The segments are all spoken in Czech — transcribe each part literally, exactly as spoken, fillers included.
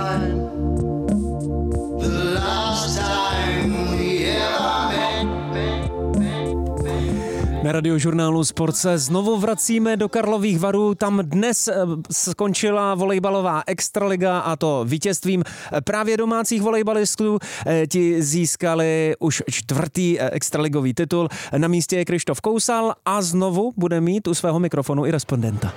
Na Radiožurnálu Sport se znovu vracíme do Karlových Varů. Tam dnes skončila volejbalová extraliga, a to vítězstvím právě domácích volejbalistů. Ti získali už čtvrtý extraligový titul. Na místě je Krištof Kousal a znovu bude mít u svého mikrofonu i respondenta.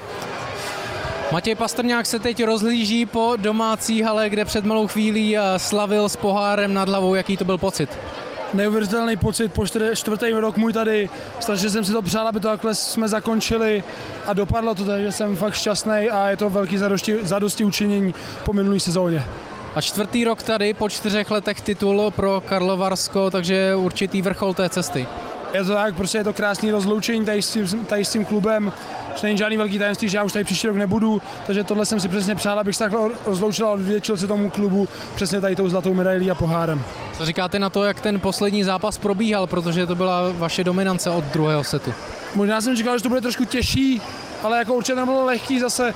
Matěj Pastrňák se teď rozhlíží po domácí hale, kde před malou chvílí slavil s pohárem nad hlavou. Jaký to byl pocit? Neuvěřitelný pocit, po čtvrtý rok můj tady, strašně jsem si to přál, aby to takhle jsme zakončili a dopadlo to, takže jsem fakt šťastný a je to velký zadosti, zadosti učinění po minulý sezóně. A čtvrtý rok tady, po čtyřech letech titul pro Karlovarsko, takže určitý vrchol té cesty. Je to tak, prostě je to krásný rozloučení tady s tím, tady s tím klubem, že není žádný velký tajemství, že já už tady příští rok nebudu, takže tohle jsem si přesně přál, abych se takhle rozloučil a odvděčil se tomu klubu přesně tady tou zlatou medailí a pohárem. Co říkáte na to, jak ten poslední zápas probíhal, protože to byla vaše dominance od druhého setu? Možná jsem říkal, že to bude trošku těžší, ale jako určitě nebylo lehký, zase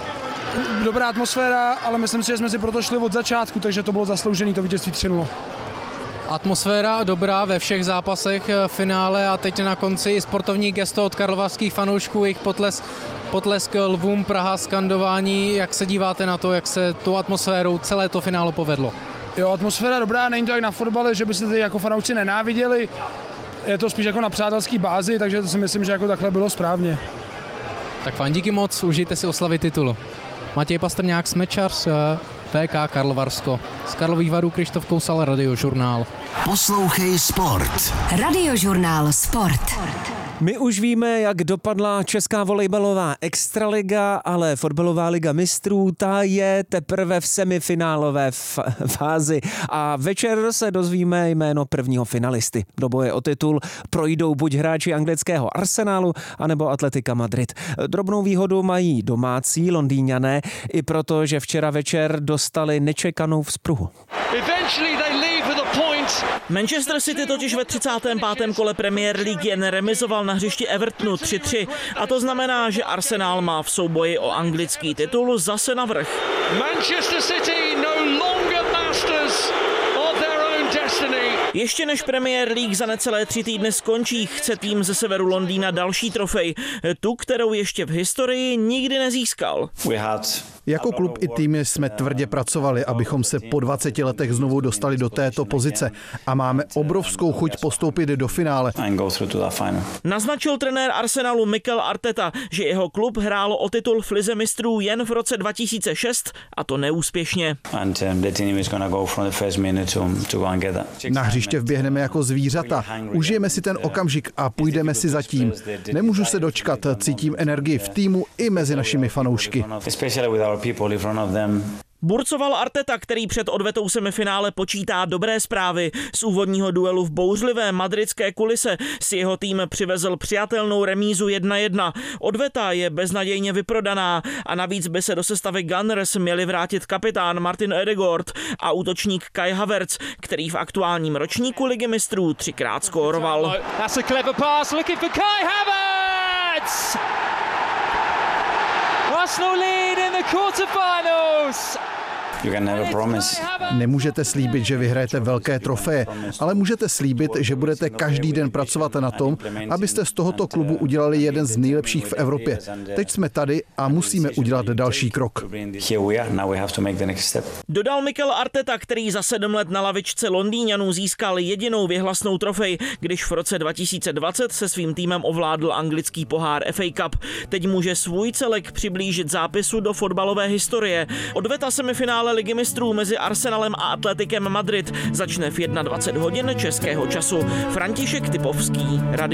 dobrá atmosféra, ale myslím si, že jsme si proto šli od začátku, takže to bylo zasloužený, to vítězství tři nula. Atmosféra dobrá ve všech zápasech finále a teď na konci i sportovní gesto od karlovarských fanoušků, jejich potles, potlesk lvům Praha, skandování. Jak se díváte na to, jak se tou atmosférou celé to finále povedlo? Jo, atmosféra dobrá, není to jak na fotbale, že by se tady jako fanoušci nenáviděli. Je to spíš jako na přátelský bázi, takže to si myslím, že jako takhle bylo správně. Tak fajn, díky moc, užijte si oslavy titulu. Matěj Pastrňák, Smečař, V K Karlovarsko. Z Karlových Varů Krištof Kousal, Radiožurnál. Poslouchej Sport. Radiožurnál Sport. My už víme, jak dopadla česká volejbalová extraliga, ale fotbalová liga mistrů, ta je teprve v semifinálové f- fázi. A večer se dozvíme jméno prvního finalisty. Do boje o titul projdou buď hráči anglického Arsenalu, anebo Atletica Madrid. Drobnou výhodu mají domácí Londýňané, i proto, že včera večer dostali nečekanou vzpruhu. Manchester City totiž ve třicátém pátém kole Premier League jen remizoval na hřišti Evertonu tři tři a to znamená, že Arsenal má v souboji o anglický titul zase navrch. Manchester City no longer masters of their own destiny. Ještě než Premier League za necelé tři týdny skončí, chce tým ze severu Londýna další trofej, tu, kterou ještě v historii nikdy nezískal. Jako klub i týmy jsme tvrdě pracovali, abychom se po dvaceti letech znovu dostali do této pozice a máme obrovskou chuť postoupit do finále. Naznačil trenér Arsenalu Mikel Arteta, že jeho klub hrál o titul v lize mistrů jen v roce dva tisíce šest a to neúspěšně. Na hřiště vběhneme jako zvířata, užijeme si ten okamžik a půjdeme si za tím. Nemůžu se dočkat, cítím energii v týmu i mezi našimi fanoušky. Burcoval Arteta, který před odvetou semifinále počítá dobré zprávy. Z úvodního duelu v bouřlivé madridské kulise si jeho tým přivezl přijatelnou remízu jedna jedna. Odveta je beznadějně vyprodaná a navíc by se do sestavy Gunners měli vrátit kapitán Martin Ødegaard a útočník Kai Havertz, který v aktuálním ročníku ligy mistrů třikrát skóroval. That's a clever pass, looking for Kai Havertz! Arsenal lead in the quarterfinals. Nemůžete slíbit, že vyhrajete velké trofeje, ale můžete slíbit, že budete každý den pracovat na tom, abyste z tohoto klubu udělali jeden z nejlepších v Evropě. Teď jsme tady a musíme udělat další krok. Dodal Mikel Arteta, který za sedm let na lavičce Londýňanů získal jedinou věhlasnou trofej, když v roce dva tisíce dvacet se svým týmem ovládl anglický pohár F A Cup. Teď může svůj celek přiblížit zápisu do fotbalové historie. Odveta semifinále ligy mistrů mezi Arsenalem a Atletikem Madrid začne v dvacet jedna hodin českého času. František Typovský, Radio